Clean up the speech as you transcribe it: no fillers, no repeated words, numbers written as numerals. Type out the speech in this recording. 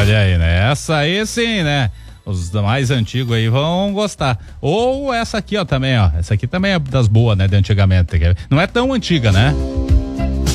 Olha aí, né? Essa aí sim, né? Os mais antigos aí vão gostar. Ou essa aqui, ó, também, ó. Essa aqui também é das boas, né? De antigamente. Não é tão antiga, né?